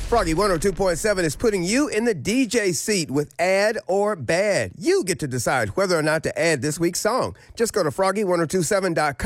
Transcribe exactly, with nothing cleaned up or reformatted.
Froggy one oh two point seven is putting you in the D J seat with Add or Bad. You get to decide whether or not to add this week's song. Just go to froggy ten twenty-seven dot com